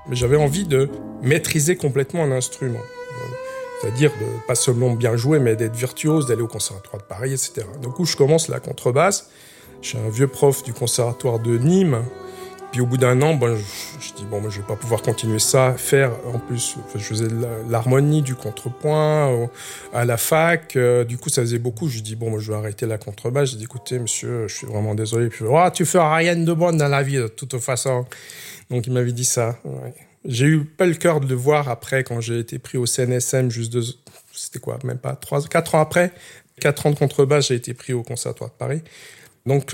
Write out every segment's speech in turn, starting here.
Mais j'avais envie de maîtriser complètement un instrument. C'est-à-dire de pas seulement bien jouer, mais d'être virtuose, d'aller au Conservatoire de Paris, etc. Du coup, je commence la contrebasse. J'ai un vieux prof du Conservatoire de Nîmes. Puis au bout d'un an, je dis, je vais pas pouvoir continuer ça, faire. En plus, je faisais l'harmonie, du contrepoint à la fac. Du coup, ça faisait beaucoup. Je dis, je vais arrêter la contrebasse. J'ai dit, écoutez, monsieur, je suis vraiment désolé. Puis, tu feras rien de bon dans la vie, de toute façon. Donc, il m'avait dit ça. Ouais. J'ai eu pas le cœur de le voir après, quand j'ai été pris au CNSM, c'était quoi, même pas 4 ans après. 4 ans de contrebasse, j'ai été pris au Conservatoire de Paris. Donc,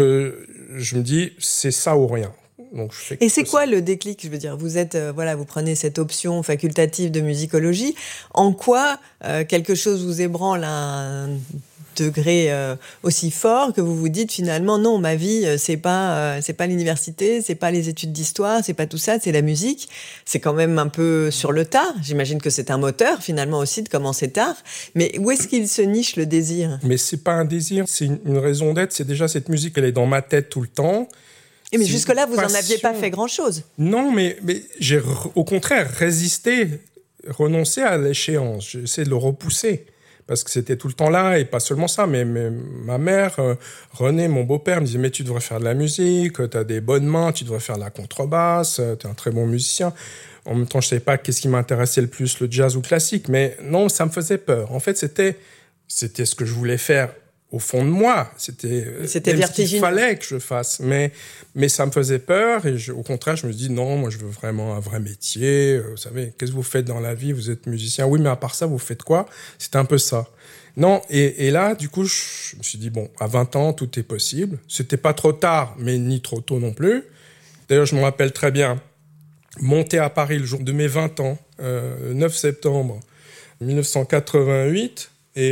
je me dis, c'est ça ou rien. Donc, et c'est quoi le déclic? Je veux dire, vous êtes, vous prenez cette option facultative de musicologie. En quoi quelque chose vous ébranle à un degré aussi fort que vous vous dites finalement non, ma vie c'est pas l'université, c'est pas les études d'histoire, c'est pas tout ça, c'est la musique. C'est quand même un peu sur le tard. J'imagine que c'est un moteur finalement aussi de commencer tard. Mais où est-ce qu'il se niche le désir? Mais c'est pas un désir, c'est une raison d'être. C'est déjà cette musique, elle est dans ma tête tout le temps. Mais jusque-là, vous n'en aviez pas fait grand-chose. Non, mais j'ai au contraire résisté, renoncé à l'échéance. J'ai essayé de le repousser. Parce que c'était tout le temps là, et pas seulement ça, mais ma mère, René, mon beau-père, me disait « Mais tu devrais faire de la musique, tu as des bonnes mains, tu devrais faire de la contrebasse, tu es un très bon musicien. » En même temps, je ne savais pas qu'est-ce qui m'intéressait le plus, le jazz ou le classique, mais non, ça me faisait peur. En fait, c'était ce que je voulais faire au fond de moi. C'était vertigineux. Ce qu'il fallait que je fasse. Mais ça me faisait peur, et au contraire, je me dis non, moi, je veux vraiment un vrai métier. Vous savez, qu'est-ce que vous faites dans la vie? Vous êtes musicien. Oui, mais à part ça, vous faites quoi? C'était un peu ça. Non, et là, du coup, je me suis dit, à 20 ans, tout est possible. C'était pas trop tard, mais ni trop tôt non plus. D'ailleurs, je me rappelle très bien, monter à Paris le jour de mes 20 ans, 9 septembre 1988, et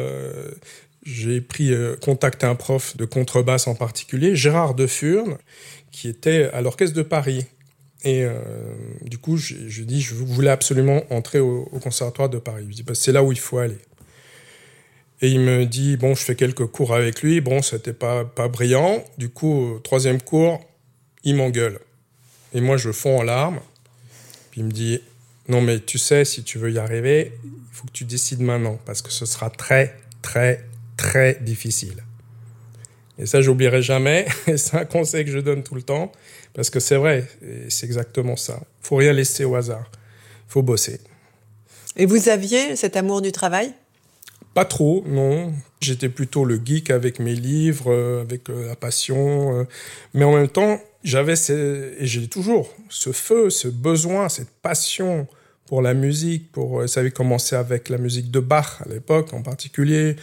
j'ai pris contact à un prof de contrebasse en particulier, Gérard Defurne, qui était à l'Orchestre de Paris. Et du coup, je dis, je voulais absolument entrer au Conservatoire de Paris. Je dis, c'est là où il faut aller. Et il me dit, je fais quelques cours avec lui. C'était pas brillant. Du coup, au 3e cours, il m'engueule. Et moi, je fonds en larmes. Puis il me dit, non, mais tu sais, si tu veux y arriver, il faut que tu décides maintenant, parce que ce sera très, très, très difficile. Et ça, j'oublierai jamais. Et c'est un conseil que je donne tout le temps, parce que c'est vrai, et c'est exactement ça. Il faut rien laisser au hasard. Il faut bosser. Et vous aviez cet amour du travail? Pas trop, non. J'étais plutôt le geek avec mes livres, avec la passion. Mais en même temps, et j'ai toujours ce feu, ce besoin, cette passion pour la musique. Ça avait commencé avec la musique de Bach à l'époque en particulier.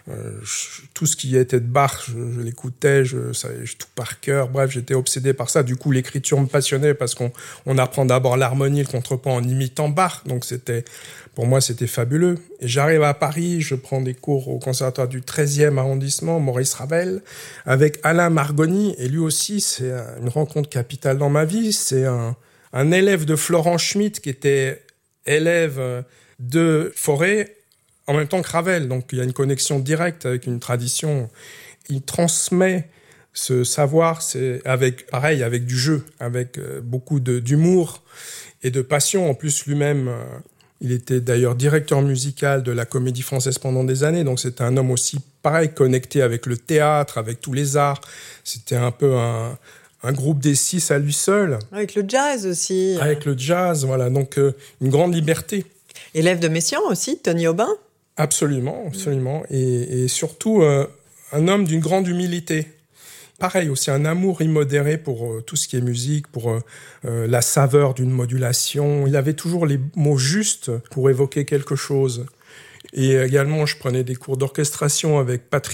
Tout ce qui était de Bach, je l'écoutais, je savais tout par cœur. Bref, j'étais obsédé par ça. Du coup, l'écriture me passionnait parce qu'on apprend d'abord l'harmonie, le contrepoint en imitant Bach. Donc pour moi, c'était fabuleux. Et j'arrive à Paris, je prends des cours au conservatoire du 13e arrondissement, Maurice Ravel, avec Alain Margoni. Et lui aussi, c'est une rencontre capitale dans ma vie. C'est un élève de Florent Schmitt qui était élève de Fauré, en même temps que Ravel. Donc, il y a une connexion directe avec une tradition. Il transmet ce savoir, avec du jeu, avec beaucoup d'humour et de passion. En plus, lui-même, il était d'ailleurs directeur musical de la Comédie Française pendant des années. Donc, c'était un homme aussi, pareil, connecté avec le théâtre, avec tous les arts. C'était un peu un groupe des 6 à lui seul. Avec le jazz aussi. Avec le jazz, voilà. Donc, une grande liberté. Élève de Messiaen aussi, Tony Aubin. Absolument, absolument. Et surtout, un homme d'une grande humilité. Pareil, aussi un amour immodéré pour tout ce qui est musique, pour la saveur d'une modulation. Il avait toujours les mots justes pour évoquer quelque chose. Et également, je prenais des cours d'orchestration avec Patrick